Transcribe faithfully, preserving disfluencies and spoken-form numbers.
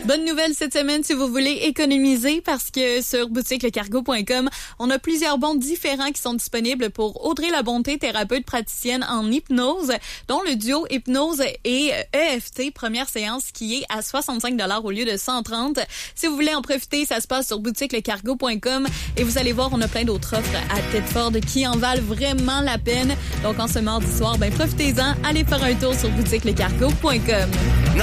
Bonne nouvelle cette semaine si vous voulez économiser parce que sur boutique le cargo point com, on a plusieurs bons différents qui sont disponibles pour Audrey Labonté, thérapeute praticienne en hypnose, dont le duo hypnose et E F T, première séance qui est à soixante-cinq dollars au lieu de cent trente. Si vous voulez en profiter, ça se passe sur boutique le cargo point com et vous allez voir, on a plein d'autres offres à Tedford qui en valent vraiment la peine. Donc en ce mardi soir, ben profitez-en, allez faire un tour sur boutique le cargo point com.